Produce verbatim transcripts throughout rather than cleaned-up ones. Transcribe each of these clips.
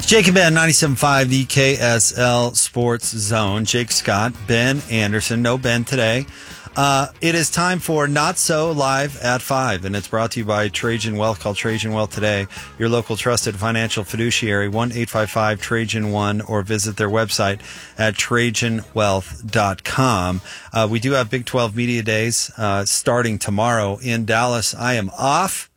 Jake and Ben, ninety-seven point five, the K S L Sports Zone. Jake Scott, Ben Anderson. No Ben today. Uh, it is time for Not So Live at five, and it's brought to you by Trajan Wealth. Call Trajan Wealth today, your local trusted financial fiduciary, one eight five five Trajan one, or visit their website at trajan wealth dot com. Uh, we do have Big twelve Media Days uh, starting tomorrow in Dallas. I am off.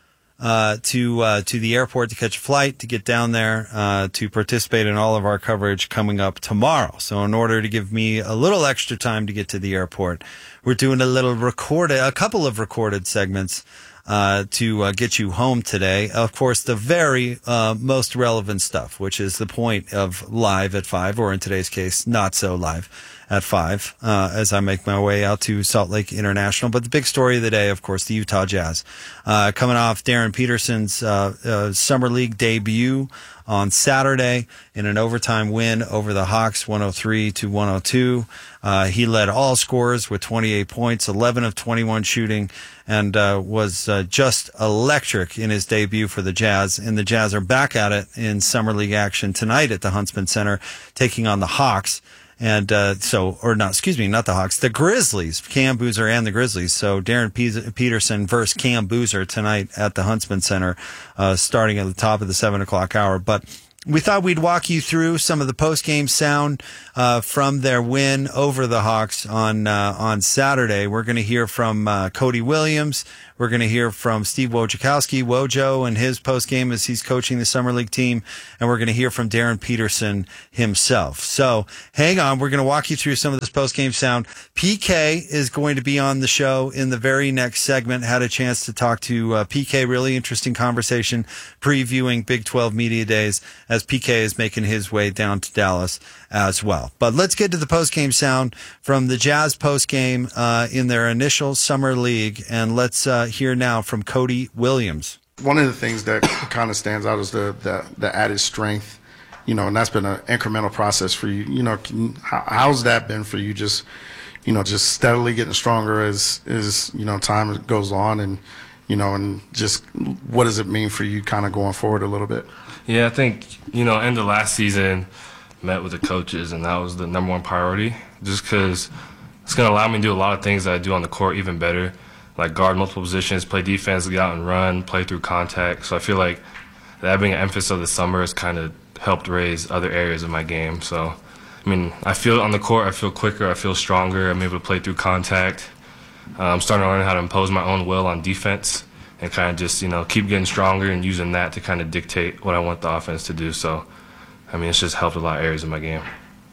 Uh, to uh, to the airport to catch a flight, to get down there, uh, to participate in all of our coverage coming up tomorrow. So in order to give me a little extra time to get to the airport, we're doing a little recorded, a couple of recorded segments uh, to uh, get you home today. Of course, the very uh, most relevant stuff, which is the point of Live at five, or in today's case, Not So Live at five, uh, as I make my way out to Salt Lake International. But the big story of the day, of course, the Utah Jazz. Uh, coming off Darren Peterson's uh, uh, Summer League debut on Saturday in an overtime win over the Hawks, one oh three to one oh two. Uh, he led all scorers with twenty-eight points, eleven of twenty-one shooting, and uh, was uh, just electric in his debut for the Jazz. And the Jazz are back at it in Summer League action tonight at the Huntsman Center, taking on the Hawks. And uh, so, or not, excuse me, not the Hawks, the Grizzlies, Cam Boozer and the Grizzlies. So Darren Pe- Peterson versus Cam Boozer tonight at the Huntsman Center, uh, starting at the top of the seven o'clock hour. But we thought we'd walk you through some of the post-game sound uh, from their win over the Hawks on uh, on Saturday. We're going to hear from uh, Cody Williams. We're going to hear from Steve Wojciechowski, Wojo, and his post-game as he's coaching the Summer League team. And we're going to hear from Darren Peterson himself. So hang on. We're going to walk you through some of this post-game sound. P K is going to be on the show in the very next segment. Had a chance to talk to uh, P K. Really interesting conversation previewing Big twelve Media Days as P K is making his way down to Dallas as well. But let's get to the post-game sound from the Jazz post-game uh, in their initial Summer League. And let's uh, hear now from Cody Williams. One of the things that kind of stands out is the, the, the added strength, you know, and that's been an incremental process for you. You know, can, how, how's that been for you? Just, you know, just steadily getting stronger as, as, you know, time goes on, and, you know, and just what does it mean for you kind of going forward a little bit? Yeah, I think, you know, end of last season, met with the coaches, and that was the number one priority, just because it's going to allow me to do a lot of things that I do on the court even better, like guard multiple positions, play defense, get out and run, play through contact. So I feel like that being an emphasis of the summer has kind of helped raise other areas of my game. So, I mean, I feel on the court, I feel quicker, I feel stronger, I'm able to play through contact. Uh, I'm starting to learn how to impose my own will on defense and kind of just, you know, keep getting stronger and using that to kind of dictate what I want the offense to do. So, I mean, it's just helped a lot of areas of my game.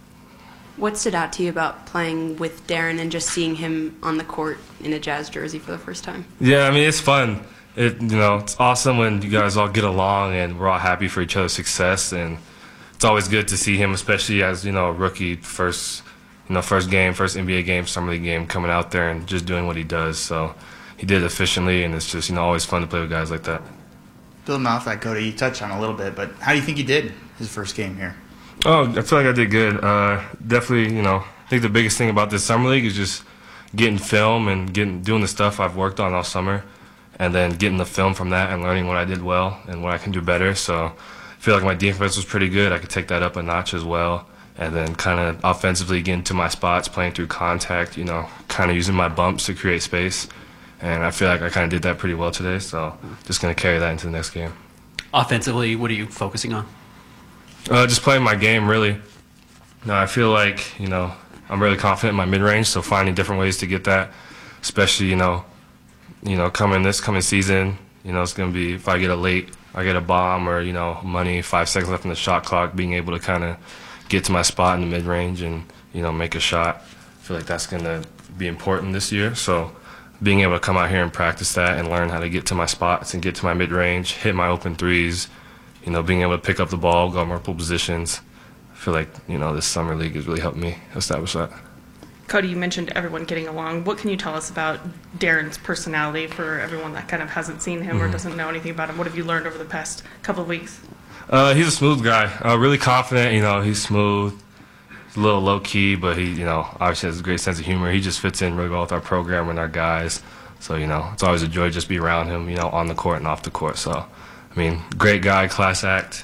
What stood out to you about playing with Darren and just seeing him on the court in a Jazz jersey for the first time? Yeah, I mean, it's fun. It, you know, it's awesome when you guys all get along and we're all happy for each other's success. And it's always good to see him, especially as, you know, a rookie, first, you know, first game, first N B A game, Summer League game, coming out there and just doing what he does. So he did it efficiently, and it's just, you know, always fun to play with guys like that. Building off that, Cody, you touched on a little bit, but how do you think you did his first game here? Oh, I feel like I did good. Uh, definitely, you know, I think the biggest thing about this Summer League is just getting film and getting doing the stuff I've worked on all summer, and then getting the film from that and learning what I did well and what I can do better. So I feel like my defense was pretty good. I could take that up a notch as well, and then kind of offensively getting to my spots, playing through contact, you know, kind of using my bumps to create space. And I feel like I kind of did that pretty well today, so just going to carry that into the next game. Offensively, what are you focusing on? Uh, just playing my game, really. No, I feel like, you know, I'm really confident in my mid-range, so finding different ways to get that, especially, you know, you know, coming this coming season, you know, it's going to be, if I get a late, I get a bomb or, you know, money, five seconds left in the shot clock, being able to kind of get to my spot in the mid-range and, you know, make a shot. I feel like that's going to be important this year, so being able to come out here and practice that and learn how to get to my spots and get to my mid-range, hit my open threes, you know, being able to pick up the ball, go multiple positions. I feel like, you know, this Summer League has really helped me establish that. Cody, you mentioned everyone getting along. What can you tell us about Darren's personality for everyone that kind of hasn't seen him mm-hmm. or doesn't know anything about him? What have you learned over the past couple of weeks? Uh, he's a smooth guy, uh, really confident. You know, he's smooth. He's a little low-key, but he, you know, obviously has a great sense of humor. He just fits in really well with our program and our guys. So, you know, it's always a joy to just be around him, you know, on the court and off the court. So, I mean, great guy, class act,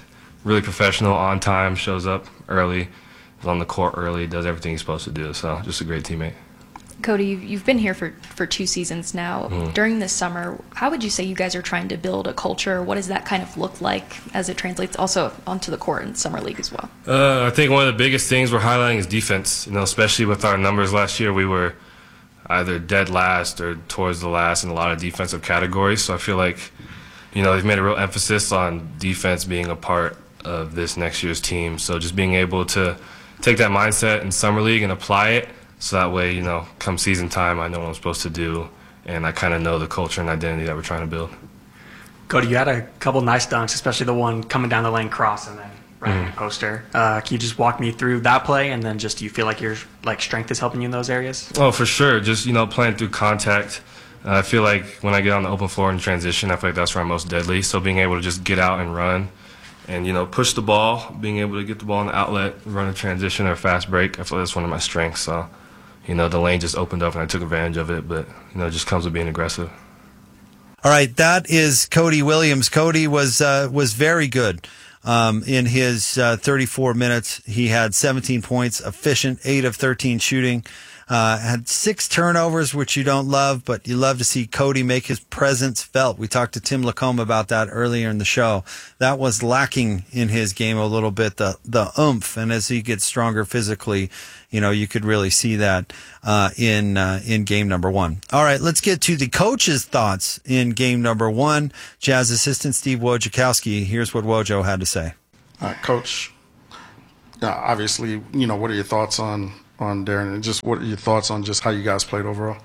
really professional, on time, shows up early, is on the court early, does everything he's supposed to do. So just a great teammate. Cody, you've- you've been here for, for two seasons now. Mhm. During this summer, how would you say you guys are trying to build a culture? What does that kind of look like as it translates also onto the court in Summer League as well? Uh, I think one of the biggest things we're highlighting is defense. You know, especially with our numbers last year, we were either dead last or towards the last in a lot of defensive categories. So I feel like, you know, they've made a real emphasis on defense being a part of this next year's team. So just being able to take that mindset in Summer League and apply it, so that way, you know, come season time, I know what I'm supposed to do, and I kind of know the culture and identity that we're trying to build. Cody, you had a couple nice dunks, especially the one coming down the lane cross and then right in Mhm. the poster. Uh, can you just walk me through that play, and then just do you feel like your like strength is helping you in those areas? Oh, for sure. Just, you know, playing through contact. Uh, I feel like when I get on the open floor in transition, I feel like that's where I'm most deadly. So being able to just get out and run and, you know, push the ball, being able to get the ball in the outlet, run a transition or a fast break, I feel like that's one of my strengths. So, you know, the lane just opened up and I took advantage of it. But, you know, it just comes with being aggressive. All right, that is Cody Williams. Cody was uh, was very good um, in his uh, thirty-four minutes. He had seventeen points, efficient, eight of thirteen shooting. Uh, had six turnovers, which you don't love, but you love to see Cody make his presence felt. We talked to Tim Lacombe about that earlier in the show. That was lacking in his game a little bit, the the oomph. And as he gets stronger physically, you know, you could really see that uh, in uh, in game number one. All right, let's get to the coach's thoughts in game number one. Jazz assistant Steve Wojciechowski. Here's what Wojo had to say. Uh, Coach, uh, obviously, you know, what are your thoughts on on Darren, and just what are your thoughts on just how you guys played overall?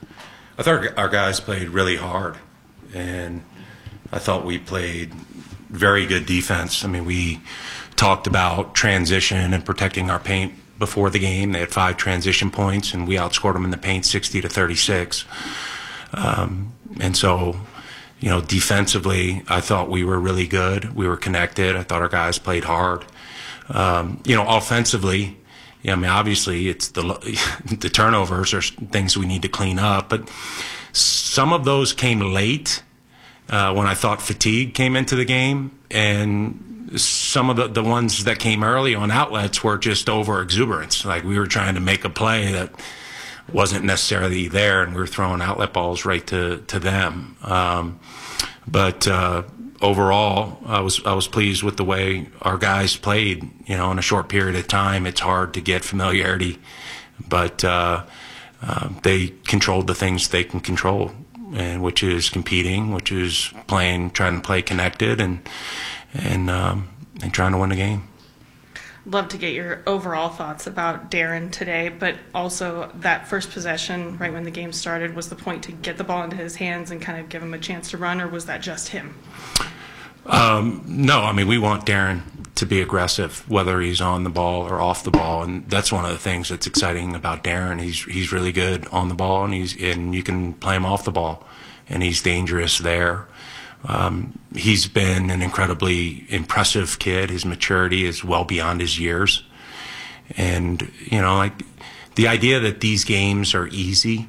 I thought our guys played really hard, and I thought we played very good defense. I mean, we talked about transition and protecting our paint before the game. They had five transition points, and we outscored them in the paint sixty to thirty-six. Um, and so, you know, defensively, I thought we were really good. We were connected. I thought our guys played hard. Um, you know, offensively, yeah, I mean, obviously, it's the the turnovers are things we need to clean up, but some of those came late uh, when I thought fatigue came into the game, and some of the, the ones that came early on outlets were just over exuberance. Like we were trying to make a play that wasn't necessarily there, and we were throwing outlet balls right to to them. Um, but uh, overall, I was I was pleased with the way our guys played. You know, in a short period of time, it's hard to get familiarity, but uh, uh, they controlled the things they can control, and which is competing, which is playing, trying to play connected, and and um, and trying to win the game. Love to get your overall thoughts about Darren today, but also that first possession right when the game started, was the point to get the ball into his hands and kind of give him a chance to run, or was that just him? Um, no, I mean, we want Darren to be aggressive, whether he's on the ball or off the ball, and that's one of the things that's exciting about Darren. He's he's really good on the ball, and he's and you can play him off the ball, and he's dangerous there. Um, he's been an incredibly impressive kid. His maturity is well beyond his years, and you know, like the idea that these games are easy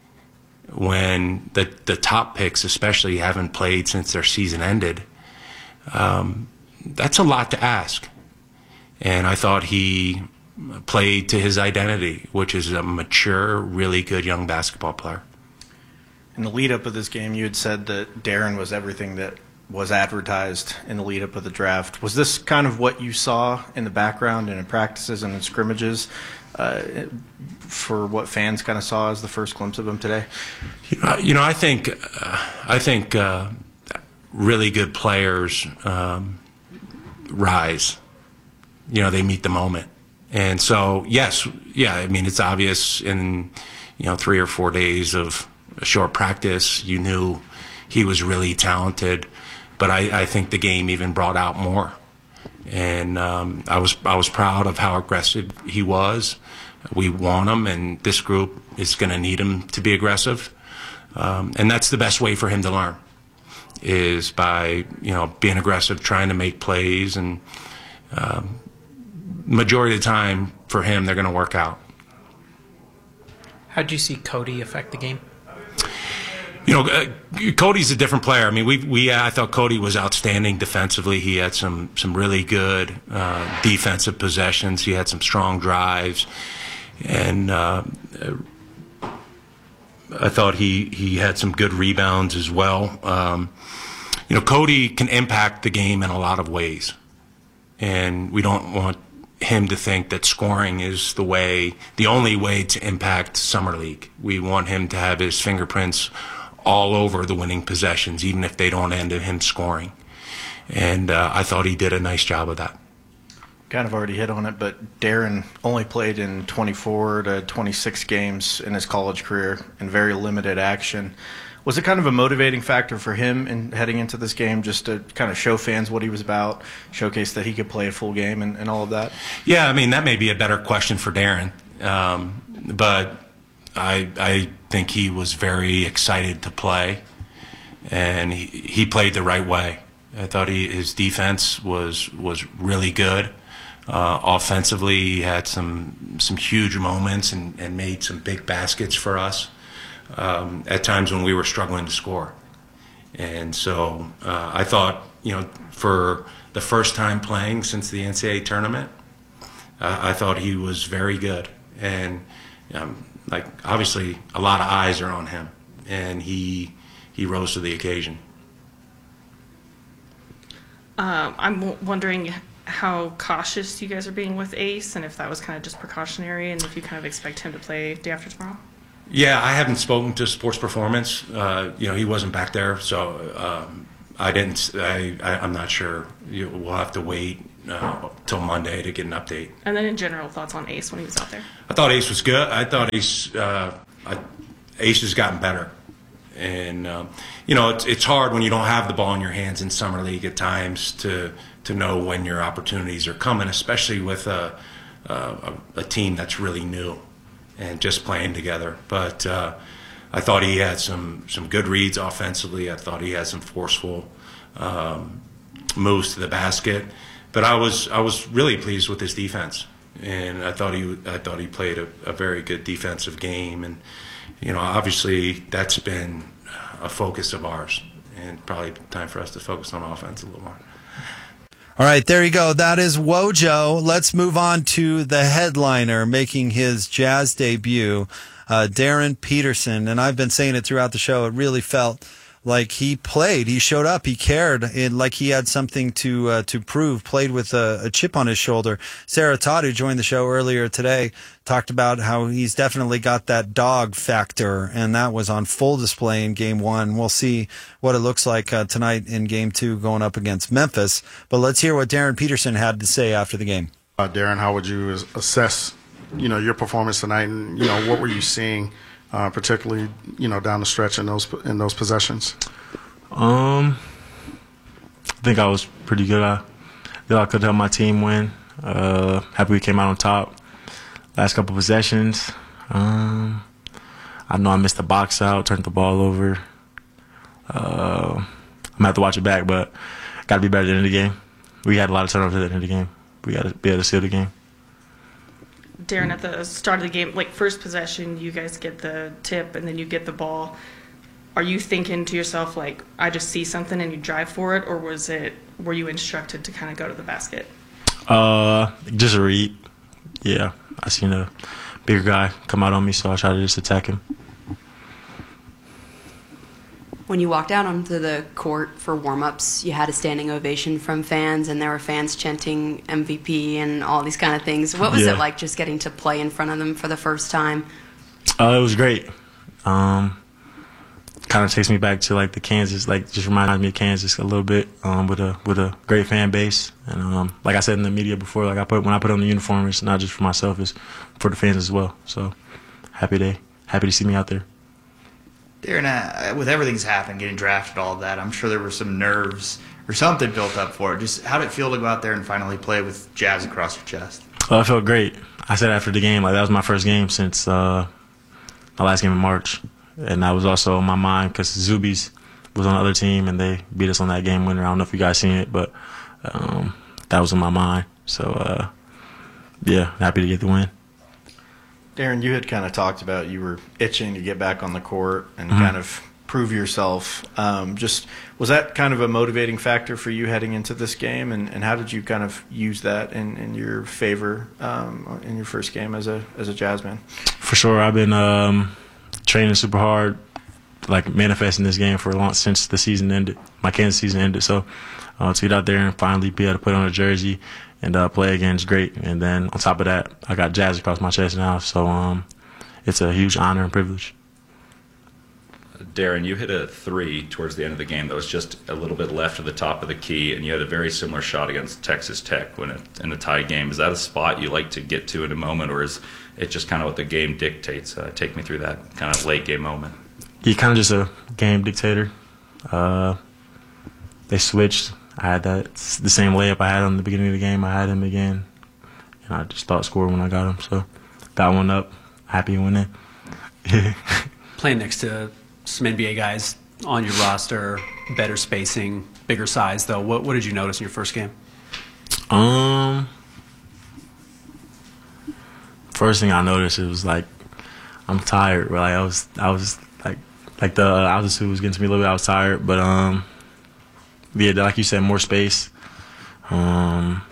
when the the top picks, especially, haven't played since their season ended. Um, that's a lot to ask. And I thought he played to his identity, which is a mature, really good young basketball player. In the lead up of this game, you had said that Darren was everything that was advertised in the lead up of the draft. Was this kind of what you saw in the background and in practices and in scrimmages uh, for what fans kind of saw as the first glimpse of him today? You know, you know I think, uh, I think, uh, really good players um, rise. You know, they meet the moment. And so, yes, yeah, I mean, it's obvious in, you know, three or four days of a short practice, you knew he was really talented. But I, I think the game even brought out more. And um, I was I was proud of how aggressive he was. We want him, and this group is going to need him to be aggressive. Um, and that's the best way for him to learn, is by, you know, being aggressive, trying to make plays, and um, majority of the time for him, they're going to work out. How did you see Cody affect the game? You know, uh, Cody's a different player. I mean, we we I thought Cody was outstanding defensively. He had some some really good uh, defensive possessions. He had some strong drives, and uh, I thought he he had some good rebounds as well. Um, you know, Cody can impact the game in a lot of ways, and we don't want him to think that scoring is the way, the only way to impact Summer League. We want him to have his fingerprints all over the winning possessions, even if they don't end in him scoring. And uh, I thought he did a nice job of that. Kind of already hit on it, but Darren only played in twenty-four to twenty-six games in his college career in very limited action. Was it kind of a motivating factor for him in heading into this game, just to kind of show fans what he was about, showcase that he could play a full game and, and all of that? Yeah, I mean, that may be a better question for Darren. Um, but I, I think he was very excited to play, and he, he played the right way. I thought he, his defense was was really good. Uh, offensively, he had some some huge moments and, and made some big baskets for us um, at times when we were struggling to score. And so uh, I thought, you know, for the first time playing since the N C double A tournament, uh, I thought he was very good. And um, like obviously, a lot of eyes are on him, and he he rose to the occasion. Um, I'm w- wondering how cautious you guys are being with Ace, and if that was kind of just precautionary, and if you kind of expect him to play day after tomorrow. Yeah, I haven't spoken to Sports Performance. Uh, you know, he wasn't back there, so um, I didn't. I, I, I'm not sure. You, we'll have to wait uh, till Monday to get an update. And then in general, thoughts on Ace when he was out there? I thought Ace was good. I thought Ace, uh, I, Ace has gotten better. And, um, you know, it's, it's hard when you don't have the ball in your hands in Summer League at times to to know when your opportunities are coming, especially with a, a, a team that's really new and just playing together. But uh, I thought he had some, some good reads offensively. I thought he had some forceful um, moves to the basket. But I was I was really pleased with his defense, and I thought he I thought he played a, a very good defensive game. And you know, obviously that's been a focus of ours, and probably time for us to focus on offense a little more. All right, there you go. That is Wojo. Let's move on to the headliner making his Jazz debut, uh, Darren Peterson. And I've been saying it throughout the show. It really felt like he played. He showed up. He cared. It, like he had something to uh, to prove. Played with a, a chip on his shoulder. Sarah Todd, who joined the show earlier today, talked about how he's definitely got that dog factor, and that was on full display in Game One. We'll see what it looks like uh, tonight in Game Two, going up against Memphis. But let's hear what Darren Peterson had to say after the game. Uh, Darren, how would you assess, you know, your performance tonight, and you know, what were you seeing? Uh, particularly, you know, down the stretch in those in those possessions. Um, I think I was pretty good. I feel I could help my team win. Uh, happy we came out on top. Last couple possessions, um, I know I missed the box out, turned the ball over. Uh, I'm gonna have to watch it back, but got to be better at the end of the game. We had a lot of turnovers at the end of the game. We got to be able to seal the game. Darren, at the start of the game, like first possession, you guys get the tip and then you get the ball. Are you thinking to yourself, like, I just see something and you drive for it, or was it, were you instructed to kind of go to the basket? Uh, just a read. Yeah, I seen a bigger guy come out on me, so I tried to just attack him. When you walked out onto the court for warm-ups, you had a standing ovation from fans, and there were fans chanting M V P and all these kind of things. What was yeah. it like just getting to play in front of them for the first time? Uh, it was great. Um, kind of takes me back to like the Kansas, like just reminds me of Kansas a little bit, um, with a with a great fan base. And um, like I said in the media before, like I put when I put on the uniform, it's not just for myself, it's for the fans as well. So happy to happy to see me out there. Darren, uh, with everything's happened, getting drafted, all of that, I'm sure there were some nerves or something built up for it. Just how did it feel to go out there and finally play with Jazz across your chest? Oh, I felt great. I said after the game, like that was my first game since uh, my last game in March, and that was also on my mind because Zubies was on the other team and they beat us on that game winner. I don't know if you guys seen it, but um, that was on my mind. So uh, yeah, happy to get the win. Darren, you had kind of talked about you were itching to get back on the court and mm-hmm. kind of prove yourself. Um, just was that kind of a motivating factor for you heading into this game, and, and how did you kind of use that in, in your favor um, in your first game as a as a Jazz man? For sure, I've been um, training super hard, like manifesting this game for a long since the season ended. My Kansas season ended, so uh, to get out there and finally be able to put on a jersey and uh, play again is great. And then on top of that, I got Jazz across my chest now, so um, it's a huge honor and privilege. Darren, you hit a three towards the end of the game that was just a little bit left of the top of the key, and you had a very similar shot against Texas Tech when it, in the tie game. Is that a spot you like to get to in a moment, or is it just kind of what the game dictates? Uh, take me through that kind of late game moment. He kind of just a game dictator. Uh, they switched. I had that the same layup I had on the beginning of the game. I had him again, and I just thought score when I got him. So got one up. Happy to win it. Playing next to some N B A guys on your roster, better spacing, bigger size, though. What what did you notice in your first game? Um, first thing I noticed, it was like I'm tired. Like I was, I was like, like the altitude was getting to me a little bit. I was tired, but um, yeah, like you said, more space. Um,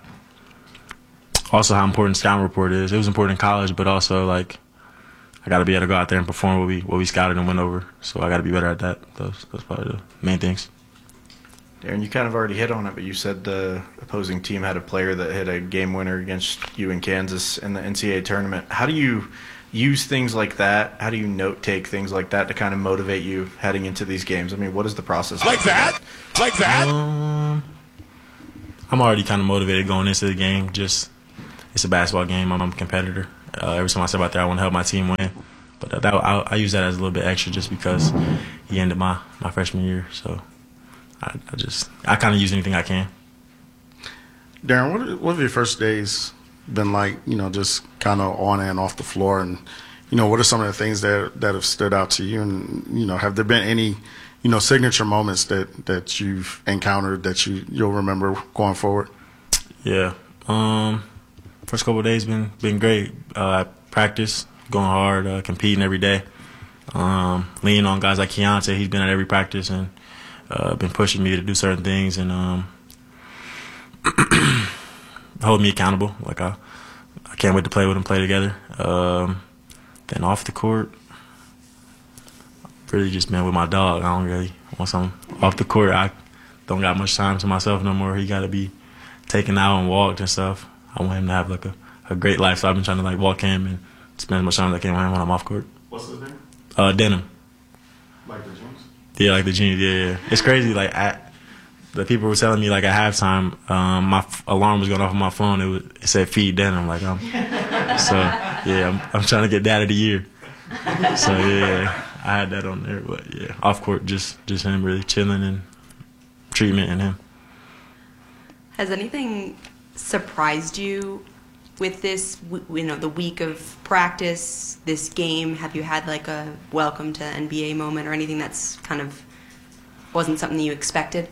also how important scouting report is. It was important in college, but also like I got to be able to go out there and perform what we what we scouted and went over. So I got to be better at that. Those those probably the main things. Darren, you kind of already hit on it, but you said the opposing team had a player that hit a game winner against you in Kansas in the N C double A tournament. How do you use things like that? How do you note take things like that to kind of motivate you heading into these games? I mean, what is the process like that? Like that? Um, I'm already kind of motivated going into the game. Just it's a basketball game. I'm, I'm a competitor. Uh, every time I step out there, I want to help my team win. But that, I, I use that as a little bit extra just because he ended my, my freshman year. So I, I just I kind of use anything I can. Darren, what what have your first days been like? You know, just kind of on and off the floor, and you know, what are some of the things that that have stood out to you? And you know, have there been any you know signature moments that that you've encountered that you you'll remember going forward? Yeah. Um. First couple of days been been great. Uh, practice, going hard, uh, competing every day. Um, leaning on guys like Keontae, he's been at every practice and uh, been pushing me to do certain things and um, hold me accountable. Like I, I can't wait to play with him, play together. Um, then off the court, really just been with my dog. I don't really want some off the court. I don't got much time to myself no more. He got to be taken out and walked and stuff. I want him to have like a, a great life, so I've been trying to like walk him and spend as much time as I can with him when I'm off court. What's his name? Uh, Denim. Like the Juniors? Yeah, like the Juniors. Yeah, yeah. It's crazy. Like at, the people were telling me like at halftime, um, my f- alarm was going off on my phone. It was it said feed Denim. Like I'm, so yeah, I'm, I'm trying to get Dad of the Year. So yeah, I had that on there. But yeah, off court, just just him really chilling and treatment and him. Has anything surprised you with this, you know, the week of practice, this game? Have you had like a welcome to N B A moment or anything that's kind of wasn't something that you expected?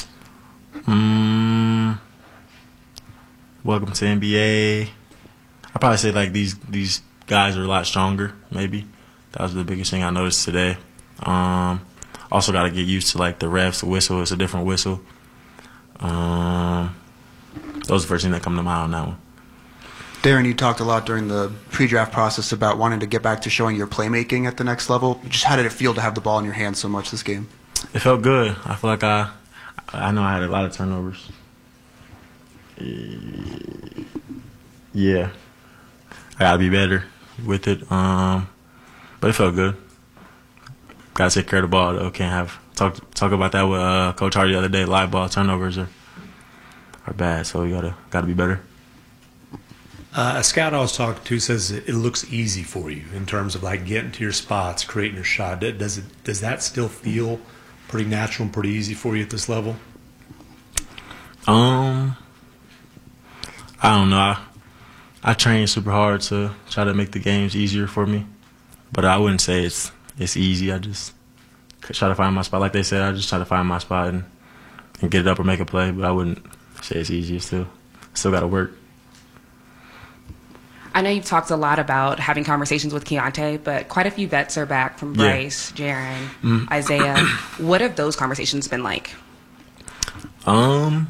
Mm, welcome to N B A. I'd probably say like these these guys are a lot stronger, maybe. That was the biggest thing I noticed today. Um, also got to get used to like the refs, the whistle. It's a different whistle. Um, those are the first thing that come to mind on that one. Darren, you talked a lot during the pre-draft process about wanting to get back to showing your playmaking at the next level. Just how did it feel to have the ball in your hands so much this game? It felt good. I feel like I, I know I had a lot of turnovers. Yeah, I gotta be better with it. Um, but it felt good. Gotta take care of the ball though. Can't have talk talk about that with uh, Coach Hardy the other day. Live ball turnovers are are bad, so you gotta gotta be better. Uh, a scout I was talking to says it looks easy for you in terms of like getting to your spots, creating your shot. Does it? Does that still feel pretty natural and pretty easy for you at this level? Um, I don't know. I I train super hard to try to make the games easier for me, but I wouldn't say it's it's easy. I just try to find my spot. Like they said, I just try to find my spot and, and get it up or make a play. But I wouldn't say it's easy. It's still still got to work. I know you've talked a lot about having conversations with Keontae, but quite a few vets are back from Bryce, yeah. Jaron, mm. Isaiah. What have those conversations been like? Um,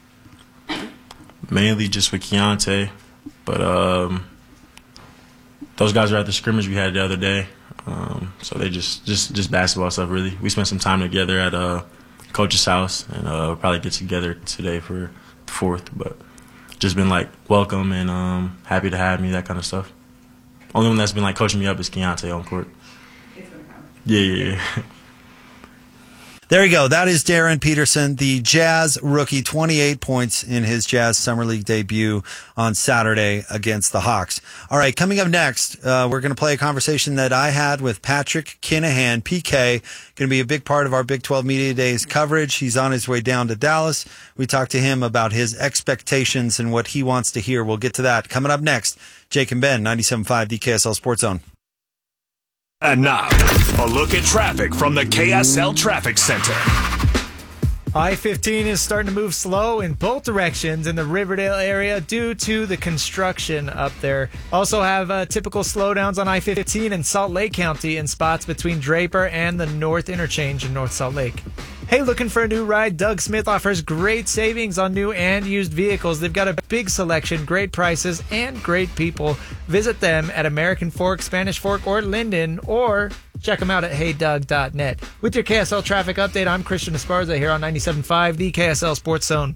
mainly just with Keontae, but um, those guys are at the scrimmage we had the other day. Um, so they just, just, just basketball stuff, really. We spent some time together at uh, Coach's house, and uh, we'll probably get together today for the fourth, but just been like welcome and um, happy to have me, that kind of stuff. Only one that's been like coaching me up is Keontae on court. Yeah, yeah, yeah. There you go. That is Darren Peterson, the Jazz rookie, twenty-eight points in his Jazz Summer League debut on Saturday against the Hawks. All right, coming up next, uh, we're going to play a conversation that I had with Patrick Kinahan, P K, going to be a big part of our Big twelve Media Days coverage. He's on his way down to Dallas. We talked to him about his expectations and what he wants to hear. We'll get to that coming up next. Jake and Ben, ninety-seven point five, the K S L Sports Zone. And now, a look at traffic from the K S L Traffic Center. I fifteen is starting to move slow in both directions in the Riverdale area due to the construction up there. Also have uh, typical slowdowns on I fifteen in Salt Lake County in spots between Draper and the North Interchange in North Salt Lake. Hey, looking for a new ride? Doug Smith offers great savings on new and used vehicles. They've got a big selection, great prices, and great people. Visit them at American Fork, Spanish Fork, or Linden, or check them out at hey doug dot net. With your K S L traffic update, I'm Christian Esparza here on ninety-seven point five, the K S L Sports Zone.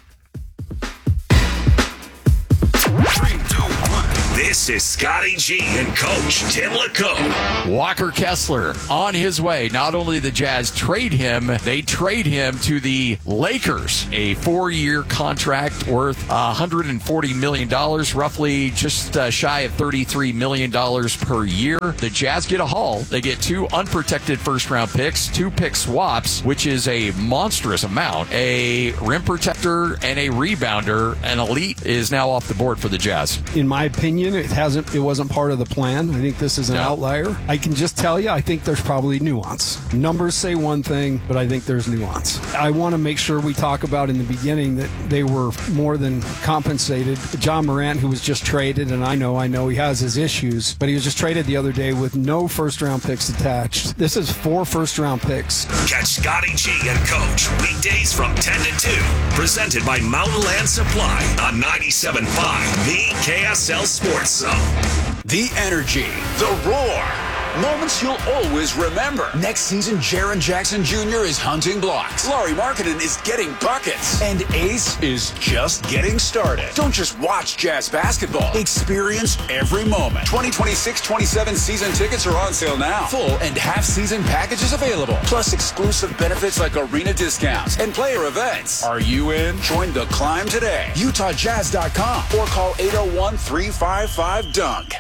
This is Scotty G and Coach Tim LeCoe. Walker Kessler on his way. Not only the Jazz trade him, they trade him to the Lakers. A four-year contract worth one hundred forty million dollars, roughly just uh, shy of thirty-three million dollars per year. The Jazz get a haul. They get two unprotected first-round picks, two pick swaps, which is a monstrous amount, a rim protector, and a rebounder. An elite is now off the board for the Jazz. In my opinion, it hasn't. It wasn't part of the plan. I think this is an no. outlier. I can just tell you, I think there's probably nuance. Numbers say one thing, but I think there's nuance. I want to make sure we talk about in the beginning that they were more than compensated. John Morant, who was just traded, and I know, I know he has his issues, but he was just traded the other day with no first-round picks attached. This is four first-round picks. Catch Scotty G and Coach weekdays from ten to two. Presented by Mountain Land Supply on ninety-seven point five, the K S L Sports Zone. The energy, the roar, moments you'll always remember. Next season, Jaren Jackson Junior is hunting blocks. Lauri Markkanen is getting buckets. And Ace is just getting started. Don't just watch Jazz basketball. Experience every moment. twenty twenty-six twenty-seven season tickets are on sale now. Full and half-season packages available. Plus exclusive benefits like arena discounts and player events. Are you in? Join the climb today. Utah Jazz dot com or call eight oh one, three five five, dunk.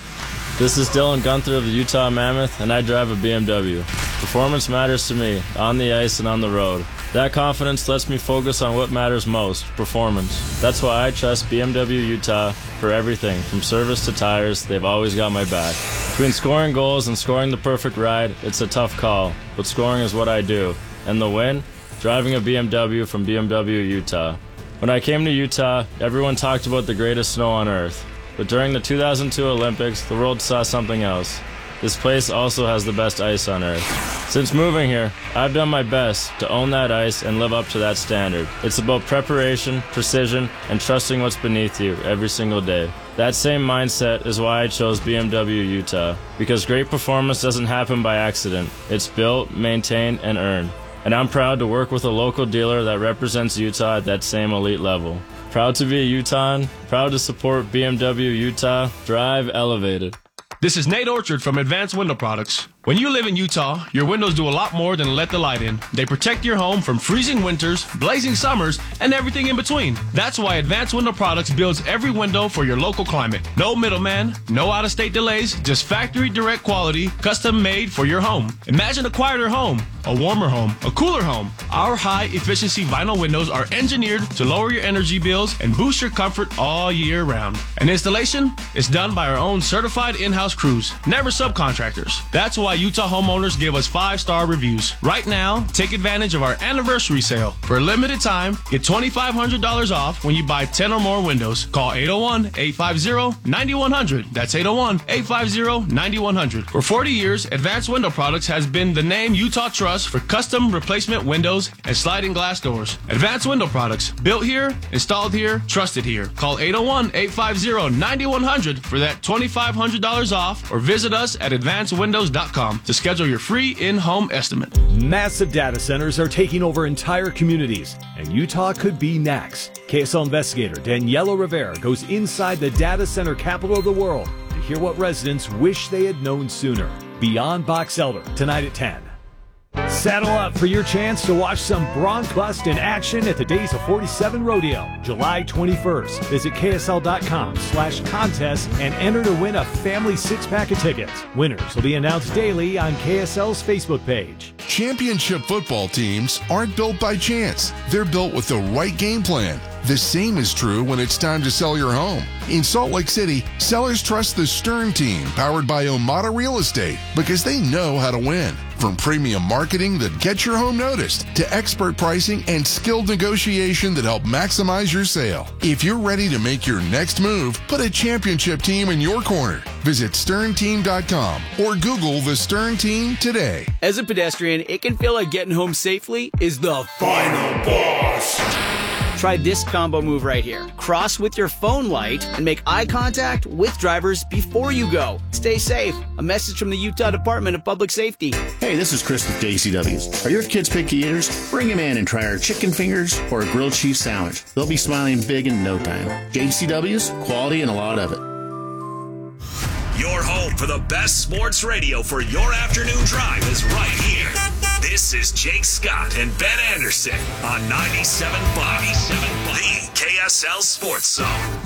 This is Dylan Gunther of the Utah Mammoth, and I drive a B M W. Performance matters to me, on the ice and on the road. That confidence lets me focus on what matters most, performance. That's why I trust B M W Utah for everything, from service to tires. They've always got my back. Between scoring goals and scoring the perfect ride, it's a tough call, but scoring is what I do. And the win? Driving a B M W from B M W Utah. When I came to Utah, everyone talked about the greatest snow on earth. But during the two thousand two Olympics, the world saw something else. This place also has the best ice on earth. Since moving here, I've done my best to own that ice and live up to that standard. It's about preparation, precision, and trusting what's beneath you every single day. That same mindset is why I chose B M W Utah, because great performance doesn't happen by accident. It's built, maintained, and earned. And I'm proud to work with a local dealer that represents Utah at that same elite level. Proud to be a Utahn, proud to support B M W Utah. Drive elevated. This is Nate Orchard from Advanced Window Products. When you live in Utah, your windows do a lot more than let the light in. They protect your home from freezing winters, blazing summers, and everything in between. That's why Advanced Window Products builds every window for your local climate. No middleman, no out-of-state delays, just factory direct quality, custom made for your home. Imagine a quieter home, a warmer home, a cooler home. Our high-efficiency vinyl windows are engineered to lower your energy bills and boost your comfort all year round. And installation is done by our own certified in-house crews, never subcontractors. That's why why Utah homeowners give us five-star reviews. Right now, take advantage of our anniversary sale. For a limited time, get twenty-five hundred dollars off when you buy ten or more windows. Call eight oh one, eight five zero, nine one zero zero. That's eight oh one, eight five zero, nine one zero zero. For forty years, Advanced Window Products has been the name Utah trusts for custom replacement windows and sliding glass doors. Advanced Window Products, built here, installed here, trusted here. Call eight oh one, eight five zero, nine one zero zero for that twenty-five hundred dollars off, or visit us at advanced windows dot com to schedule your free in-home estimate. Massive data centers are taking over entire communities, and Utah could be next. K S L investigator Daniela Rivera goes inside the data center capital of the world to hear what residents wish they had known sooner. Beyond Box Elder, tonight at ten. Saddle up for your chance to watch some Bronc Bust in action at the Days of forty-seven Rodeo, July twenty-first. Visit K S L dot com slash contest and enter to win a family six-pack of tickets. Winners will be announced daily on K S L's Facebook page. Championship football teams aren't built by chance. They're built with the right game plan. The same is true when it's time to sell your home. In Salt Lake City, sellers trust the Stern team, powered by Omada Real Estate, because they know how to win. From premium marketing that gets your home noticed, to expert pricing and skilled negotiation that help maximize your sale. If you're ready to make your next move, put a championship team in your corner. Visit stern team dot com or Google the Stern Team today. As a pedestrian, it can feel like getting home safely is the final boss. Try this combo move right here. Cross with your phone light and make eye contact with drivers before you go. Stay safe. A message from the Utah Department of Public Safety. Hey, this is Chris with J C W's. Are your kids picky eaters? Bring them in and try our chicken fingers or a grilled cheese sandwich. They'll be smiling big in no time. J C W's, quality and a lot of it. Your home for the best sports radio for your afternoon drive is right here. This is Jake Scott and Ben Anderson on ninety-seven point five, the K S L Sports Zone.